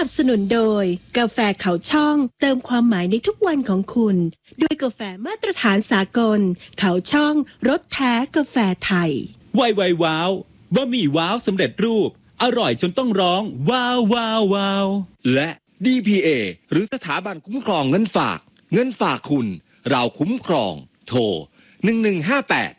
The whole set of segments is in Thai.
นับสนุนโดยกาแฟเขาช่องเติมความหมายในทุกวันของคุณด้วยกาแฟมาตรฐานสากลเขาช่องรสแท้กาแฟไทยไวว้าวบะหมี่ว้าวสำเร็จรูปอร่อยจนต้องร้องว้าวว้าวว้าวและ DPA หรือสถาบันคุ้มครองเงินฝากคุณเราคุ้มครองโทร1158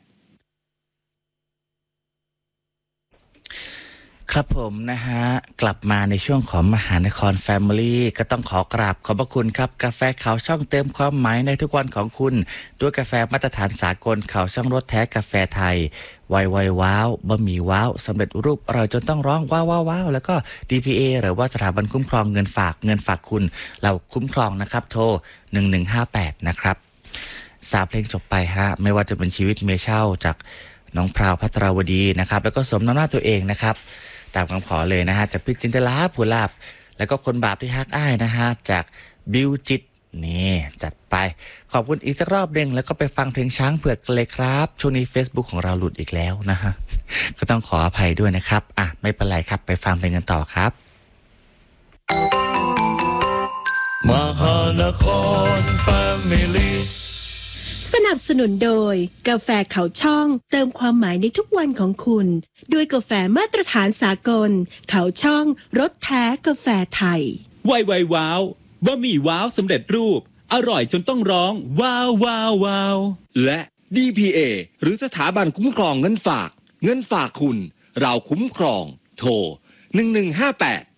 ครับผมนะฮะกลับมาในช่วงของมหานครแฟมิลี่ก็ต้องขอกราบขอบพระคุณครับกาแฟเขาช่องเติมความหมายในทุกวันของคุณด้วยกาแฟมาตรฐานสากลเขาช่องรสแท้กาแฟไทยไวว้าวบะหมี่ว้าวสำเร็จรูปอร่อยจนต้องร้องว้าวว้าวว้าวแล้วก็ DPA หรือว่าสถาบันคุ้มครองเงินฝากคุณเราคุ้มครองนะครับโทร1158นะครับ3เพลงจบไปฮะไม่ว่าจะเป็นชีวิตเมเช่าจากน้องพราวภัทรวดีนะครับแล้วก็สมน้ำหน้าตัวเองนะครับตามคำขอเลยนะฮะจากพี่จินตลาผู้ลาบแล้วก็คนบาปที่ฮักอ้ายนะฮะจากบิวจิตนี่จัดไปขอบคุณอีกสักรอบหนึ่งแล้วก็ไปฟังเพลงช้างเผือกกันเลยครับช่วงนี้ Facebook ของเราหลุดอีกแล้วนะฮะก็ต้องขออภัยด้วยนะครับไม่เป็นไรครับไปฟังเพลงกันต่อครับมหานครแฟมิลี่สนับสนุนโดยกาแฟเขาช่องเติมความหมายในทุกวันของคุณด้วยกาแฟมาตรฐานสากลเขาช่องรสแท้กาแฟไทยไวว้าวบะหมี่ว้าวสำเร็จรูปอร่อยจนต้องร้องว้าวว้าวว้าวและ DPA หรือสถาบันคุ้มครองเงินฝากคุณเราคุ้มครองโทร1158